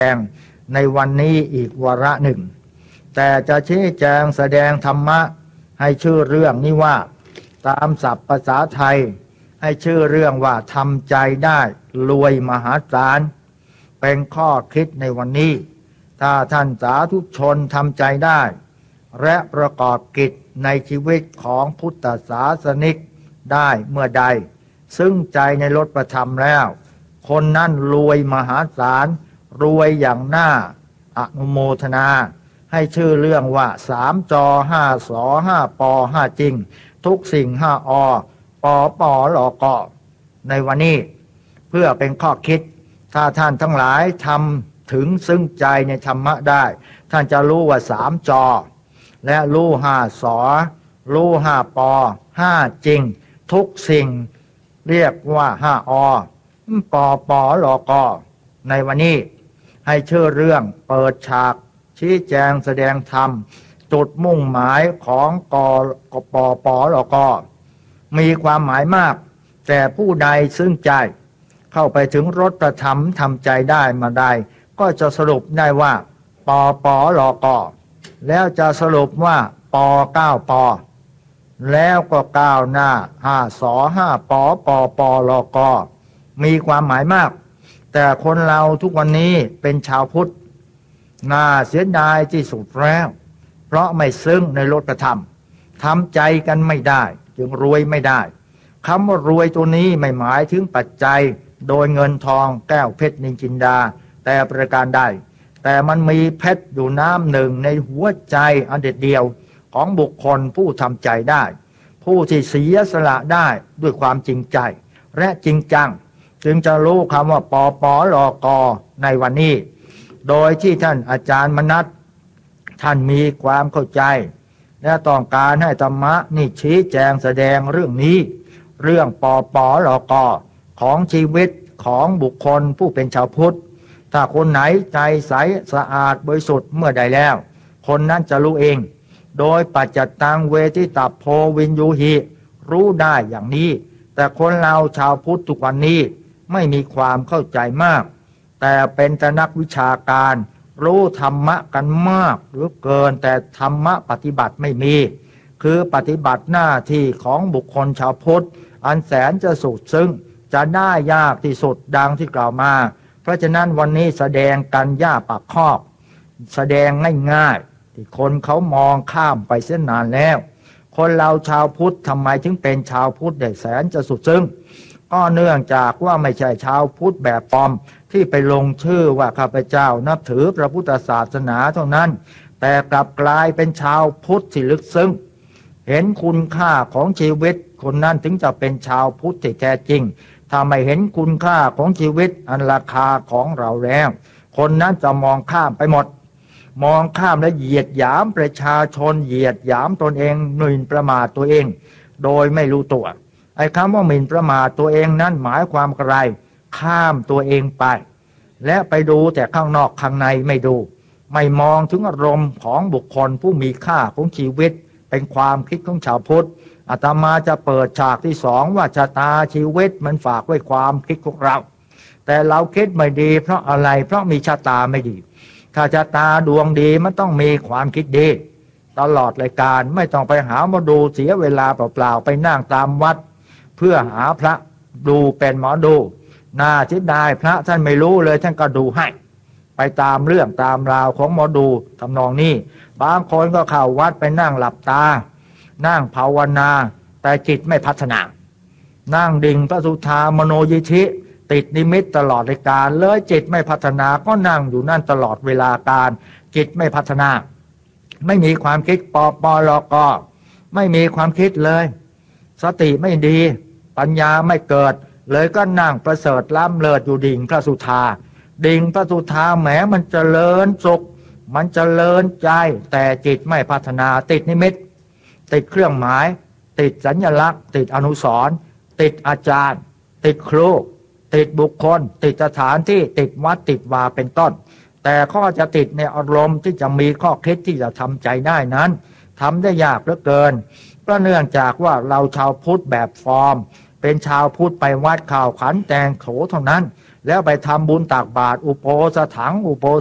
งในวันนี้อีกวาระหนึ่งแต่จะชี้แจงแสดงธรรมะให้ชื่อเรื่องนี้ว่าตามศัพท์ภาษาไทยให้ชื่อเรื่องว่าทำใจได้รวยมหาศาลเป็นข้อคิดในวันนี้ถ้าท่านสาธุชนทำใจได้และประกอบกิจในชีวิตของพุทธศาสนิกได้เมื่อใดซึ่งใจในรถประธรรมแล้วคนนั้นรวยมหาศาลรวยอย่างน่าอนุโมทนาให้ชื่อเรื่องว่า3 จอ 5 สอ 5 ปอ 5 จริงทุกสิ่ง5 อ ปอปอลอกอในวันนี้เพื่อเป็นข้อคิดถ้าท่านทั้งหลายทำถึงซึ่งใจในธรรมะได้ท่านจะรู้ว่า3 จอและรู้5 สอรู้5 ปอ 5 จริงทุกสิ่งเรียกว่า5 อ ปอปอลอกอในวันนี้ให้ชื่อเรื่องเปิดฉากชี้แจงแสดงธรรมจุดมุ่งหมายของกปปลกมีความหมายมากแต่ผู้ใดซึ่งใจเข้าไปถึงรสประธรรมทำใจได้มาได้ก็จะสรุปได้ว่าปปลกแล้วจะสรุปว่าป9 ปแล้วก็ก้าวหน้า5 สอ 5 ปปปลกมีความหมายมากแต่คนเราทุกวันนี้เป็นชาวพุทธน่าเสียดายที่สุดแล้วเพราะไม่ซึ้งในรสธรรมทำใจกันไม่ได้จึงรวยไม่ได้คำว่ารวยตัวนี้ไม่หมายถึงปัจจัยโดยเงินทองแก้วเพชรนินจินดาแต่ประการใดแต่มันมีเพชรอยู่น้ำหนึ่งในหัวใจอันเด็ดเดียวของบุคคลผู้ทำใจได้ผู้ที่เสียสละได้ด้วยความจริงใจและจริงจังจึงจะรู้คำว่าปปลกในวันนี้โดยที่ท่านอาจารย์มนัสท่านมีความเข้าใจและต้องการให้ธรรมะนี่ชี้แจงแสดงเรื่องนี้เรื่องปปลกของชีวิตของบุคคลผู้เป็นชาวพุทธถ้าคนไหนใจใสสะอาดบริสุทธิ์เมื่อใดแล้วคนนั้นจะรู้เองโดยปัจจตังเวทิตาโพวินยูหิรู้ได้อย่างนี้แต่คนเราชาวพุทธทุกวันนี้ไม่มีความเข้าใจมากแต่เป็นแต่นักวิชาการรู้ธรรมะกันมากหรือเกินแต่ธรรมะปฏิบัติไม่มีคือปฏิบัติหน้าที่ของบุคคลชาวพุทธอันแสนจะสุดซึ่งจะได้ยากที่สุดดังที่กล่าวมาเพราะฉะนั้นวันนี้แสดงกันย่าปากคอกแสดงง่ายๆที่คนเขามองข้ามไปเส้นนานแล้วคนเราชาวพุทธทำไมถึงเป็นชาวพุทธได้แสนจะสุดซึ่งก็เนื่องจากว่าไม่ใช่ชาวพุทธแบบปลอมที่ไปลงชื่อว่าข้าพเจ้านับถือพระพุทธศาสนาเท่านั้นแต่กลับกลายเป็นชาวพุทธที่ลึกซึ้งเห็นคุณค่าของชีวิตคนนั้นถึงจะเป็นชาวพุทธที่แท้จริงถ้าไม่เห็นคุณค่าของชีวิตอันราคาของเราแล้วคนนั้นจะมองข้ามไปหมดมองข้ามและเหยียดหยามประชาชนเหยียดหยามตนเองหมิ่นประมาทตัวเองโดยไม่รู้ตัวไอ้คำว่าหมิ่นประมาทตัวเองนั้นหมายความอะไรข้ามตัวเองไปและไปดูแต่ข้างนอกข้างในไม่ดูไม่มองถึงอารมณ์ของบุคคลผู้มีค่าของชีวิตเป็นความคิดของชาวพุทธอาตมาจะเปิดฉากที่2ว่าชะตาชีวิตมันฝากไว้ความคิดของเราแต่เราคิดไม่ดีเพราะอะไรเพราะมีชะตาไม่ดีถ้าชะตาดวงดีมันต้องมีความคิดดีตลอดรายการไม่ต้องไปหาหมอดูเสียเวลาเปล่าๆไปนั่งตามวัดเพื่อหาพระดูเป็นหมอดูน่าเสียดายพระท่านไม่รู้เลยท่านก็ดูให้ไปตามเรื่องตามราวของหมอดูทำนองนี้บางคนก็เข้าวัดไปนั่งหลับตานั่งภาวนาแต่จิตไม่พัฒนานั่งดิ่งพระสุธามโนยิธิติดนิมิตตลอดรายการเลยจิตไม่พัฒนาก็นั่งอยู่นั่นตลอดเวลาการจิตไม่พัฒนาไม่มีความคิดปปลกไม่มีความคิดเลยสติไม่ดีปัญญาไม่เกิดเลยก็นั่งประเสริฐล้ำเลิศอยู่ดิ่งพระสุธาดิ่งพระสุธาแหมมันเจริญสุขมันเจริญใจแต่จิตไม่พัฒนาติดนิมิตติดเครื่องหมายติดสัญลักษณ์ติดอนุสรณ์ติดอาจารย์ติดครูติดบุคคลติดสถานที่ติดวัดติดวาเป็นต้นแต่ข้อจะติดในอารมณ์ที่จะมีข้อคิดที่จะทำใจได้นั้นทำได้ยากเหลือเกินก็เนื่องจากว่าเราชาวพุทธแบบฟอร์มเป็นชาวพุทธไปวัดข่าวขันแตงโถเท่านั้นแล้วไปทำบุญตักบาตรอุโภสถังอุโภ